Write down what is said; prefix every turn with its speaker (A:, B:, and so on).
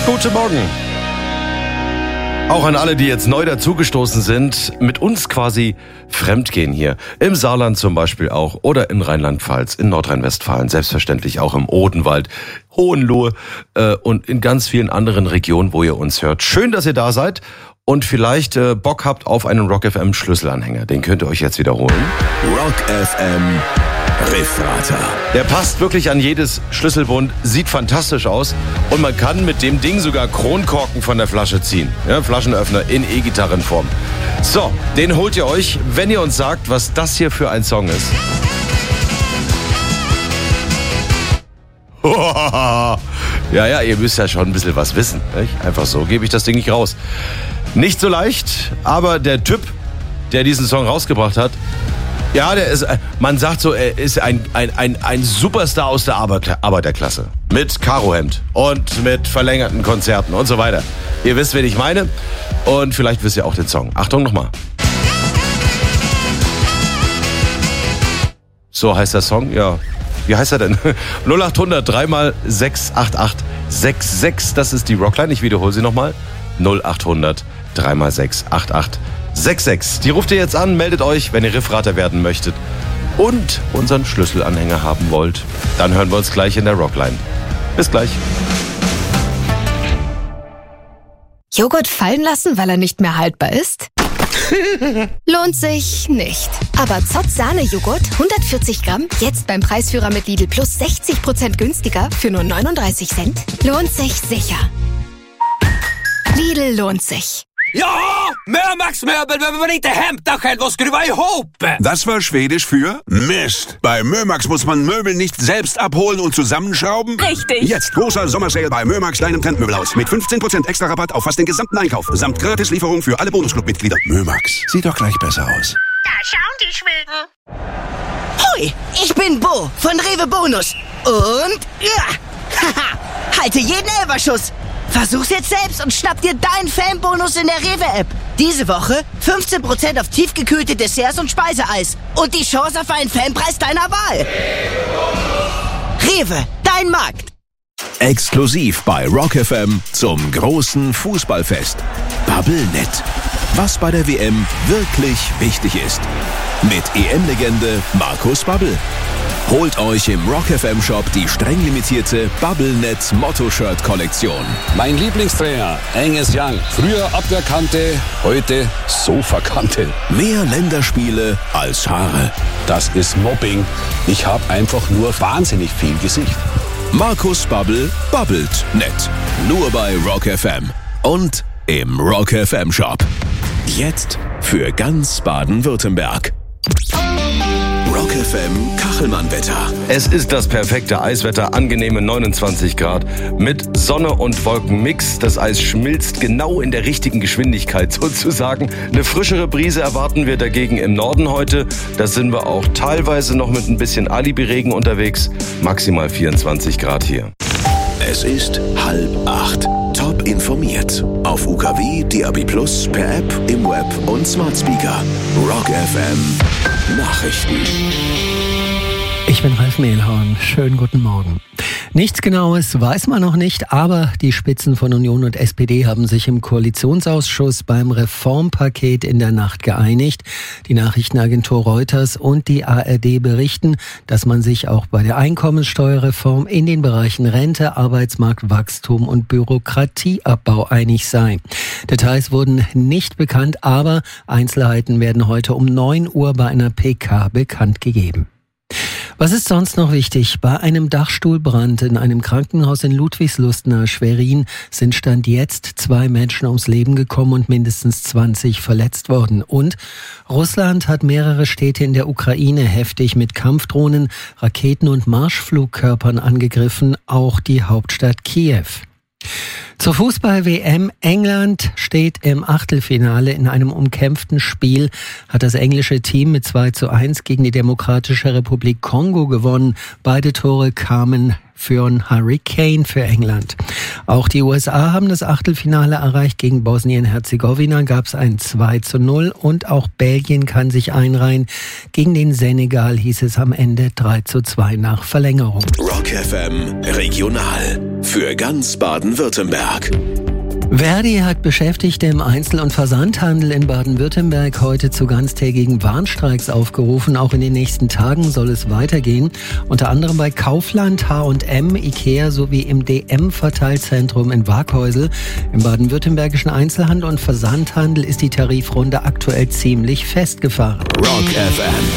A: Guten Morgen. Auch an alle, die jetzt neu dazugestoßen sind, mit uns quasi fremdgehen hier. Im Saarland zum Beispiel auch oder in Rheinland-Pfalz, in Nordrhein-Westfalen, selbstverständlich auch im Odenwald, Hohenlohe und in ganz vielen anderen Regionen, wo ihr uns hört. Schön, dass ihr da seid und vielleicht Bock habt auf einen Rock FM Schlüsselanhänger. Den könnt ihr euch jetzt wiederholen.
B: Rock FM Riffrater.
A: Der passt wirklich an jedes Schlüsselbund, sieht fantastisch aus und man kann mit dem Ding sogar Kronkorken von der Flasche ziehen. Ja, Flaschenöffner in E-Gitarrenform. So, den holt ihr euch, wenn ihr uns sagt, was das hier für ein Song ist. Ja, ihr müsst ja schon ein bisschen was wissen. Nicht? Einfach so gebe ich das Ding nicht raus. Nicht so leicht, aber der Typ, der diesen Song rausgebracht hat, ja, der ist, man sagt so, er ist ein Superstar aus der Arbeiterklasse. Mit Karohemd und mit verlängerten Konzerten und so weiter. Ihr wisst, wen ich meine. Und vielleicht wisst ihr auch den Song. Achtung nochmal. So heißt der Song, ja. Wie heißt er denn? 0800 3x68866. Das ist die Rockline. Ich wiederhole sie nochmal. 0800 3x68866. Die ruft ihr jetzt an, meldet euch, wenn ihr Riffrater werden möchtet und unseren Schlüsselanhänger haben wollt. Dann hören wir uns gleich in der Rockline. Bis gleich.
C: Joghurt fallen lassen, weil er nicht mehr haltbar ist? Lohnt sich nicht. Aber Zott-Sahne-Joghurt, 140 Gramm, jetzt beim Preisführer mit Lidl Plus 60% günstiger für nur 39 Cent. Lohnt sich sicher. Lidl lohnt sich.
D: Ja, Mömax-Möbel, wenn man inte hämtar själv och skruva ihop.
B: Das war Schwedisch für Mist. Bei Mömax muss man Möbel nicht selbst abholen und zusammenschrauben.
C: Richtig.
B: Jetzt großer Sommersale bei Mömax, deinem Trendmöbelhaus. Mit 15% extra Rabatt auf fast den gesamten Einkauf. Samt Gratislieferung für alle Bonusclub-Mitglieder. Mömax, sieht doch gleich besser aus.
E: Da schauen die Schweden.
F: Hoi, ich bin Bo von Rewe Bonus. Und haha, halte jeden Elferschuss. Versuch's jetzt selbst und schnapp dir deinen Fanbonus in der Rewe-App. Diese Woche 15% auf tiefgekühlte Desserts und Speiseeis. Und die Chance auf einen Fanpreis deiner Wahl. Rewe, dein Markt.
B: Exklusiv bei Rock FM zum großen Fußballfest. Bubblenet. Was bei der WM wirklich wichtig ist. Mit EM-Legende Markus Babbel. Holt euch im Rock FM Shop die streng limitierte Bubblenet Motto-Shirt-Kollektion.
G: Mein Lieblingstrainer, Angus Young. Früher Abwehrkante, heute Sofakante.
B: Mehr Länderspiele als Haare.
G: Das ist Mobbing. Ich habe einfach nur wahnsinnig viel Gesicht.
B: Markus Babbel babbelt nett. Nur bei Rock FM. Und im Rock FM Shop. Jetzt für ganz Baden-Württemberg. Rock FM Kachelmann-Wetter.
A: Es ist das perfekte Eiswetter, angenehme 29 Grad mit Sonne und Wolkenmix. Das Eis schmilzt genau in der richtigen Geschwindigkeit sozusagen. Eine frischere Brise erwarten wir dagegen im Norden heute. Da sind wir auch teilweise noch mit ein bisschen Alibi-Regen unterwegs. Maximal 24 Grad hier.
B: Es ist 7:30. Top informiert. Auf UKW, DAB+, per App, im Web und Smart Speaker. Rock FM Nachrichten.
H: Ich bin Ralf Mehlhorn. Schönen guten Morgen. Nichts Genaues weiß man noch nicht, aber die Spitzen von Union und SPD haben sich im Koalitionsausschuss beim Reformpaket in der Nacht geeinigt. Die Nachrichtenagentur Reuters und die ARD berichten, dass man sich auch bei der Einkommenssteuerreform in den Bereichen Rente, Arbeitsmarktwachstum und Bürokratieabbau einig sei. Details wurden nicht bekannt, aber Einzelheiten werden heute um 9 Uhr bei einer PK bekannt gegeben. Was ist sonst noch wichtig? Bei einem Dachstuhlbrand in einem Krankenhaus in Ludwigslust nahe Schwerin sind Stand jetzt 2 Menschen ums Leben gekommen und mindestens 20 verletzt worden. Und Russland hat mehrere Städte in der Ukraine heftig mit Kampfdrohnen, Raketen und Marschflugkörpern angegriffen, auch die Hauptstadt Kiew. Zur Fußball-WM. England steht im Achtelfinale. In einem umkämpften Spiel hat das englische Team mit 2:1 gegen die Demokratische Republik Kongo gewonnen. Beide Tore kamen für einen Harry Kane für England. Auch die USA haben das Achtelfinale erreicht. Gegen Bosnien-Herzegowina gab es ein 2:0 und auch Belgien kann sich einreihen. Gegen den Senegal hieß es am Ende 3:2 nach Verlängerung.
B: Rock FM Regional. für ganz Baden-Württemberg.
H: Verdi hat Beschäftigte im Einzel- und Versandhandel in Baden-Württemberg heute zu ganztägigen Warnstreiks aufgerufen. Auch in den nächsten Tagen soll es weitergehen. Unter anderem bei Kaufland, H&M, Ikea sowie im DM-Verteilzentrum in Waghäusel. Im baden-württembergischen Einzelhandel und Versandhandel ist die Tarifrunde aktuell ziemlich festgefahren.
B: Rock FM.